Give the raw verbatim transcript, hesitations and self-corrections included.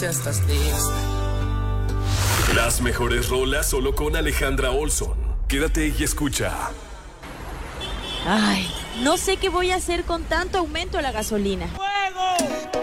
Estás triste. Las mejores rolas solo con Alejandra Olson. Quédate y escucha. Ay, no sé qué voy a hacer con tanto aumento a la gasolina. ¡Fuego!